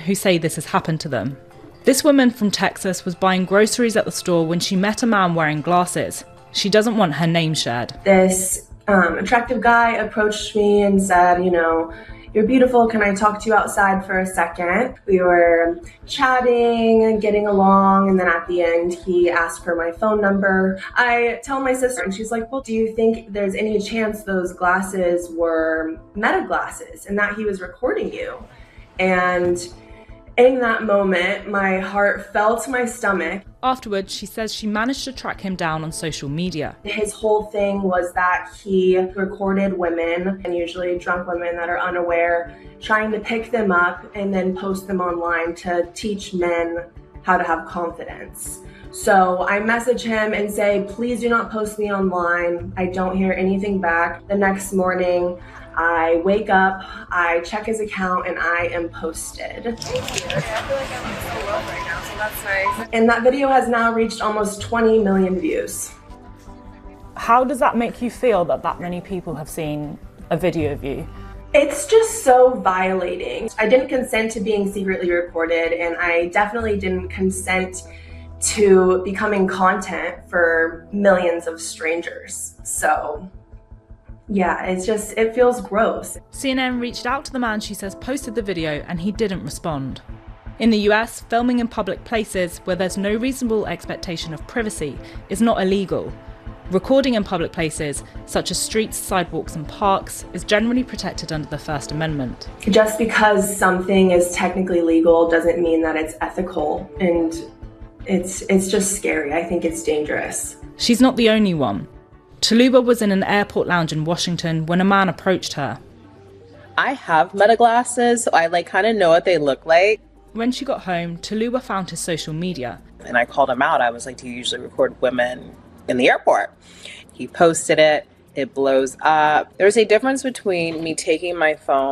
who say this has happened to them. This woman from Texas was buying groceries at the store when she met a man wearing glasses. She doesn't want her name shared. This attractive guy approached me and said, "You're beautiful, can I talk to you outside for a second?" We were chatting and getting along, and then at the end he asked for my phone number. I tell my sister and she's like, "Well, do you think there's any chance those glasses were meta glasses and that he was recording you?" And in that moment, my heart fell to my stomach. Afterwards, she says she managed to track him down on social media. His whole thing was that he recorded women, and usually drunk women that are unaware, trying to pick them up and then post them online to teach men how to have confidence. So I message him and say, "Please do not post me online." I don't hear anything back. The next morning, I wake up, I check his account, and I am posted. Thank you. I feel like I'm so loved right now, so that's nice. And that video has now reached almost 20 million views. How does that make you feel that many people have seen a video of you? It's just so violating. I didn't consent to being secretly recorded, and I definitely didn't consent to becoming content for millions of strangers. So yeah, it feels gross. CNN reached out to the man she says posted the video, and he didn't respond. In the US, filming in public places where there's no reasonable expectation of privacy is not illegal. Recording in public places, such as streets, sidewalks and parks, is generally protected under the First Amendment. Just because something is technically legal doesn't mean that it's ethical, and it's just scary. I think it's dangerous. She's not the only one. Taluba was in an airport lounge in Washington when a man approached her. I have meta glasses, so I kind of know what they look like. When she got home, Taluba found his social media. And I called him out. I was like, "Do you usually record women in the airport?" He posted it. It blows up. There's a difference between me taking my phone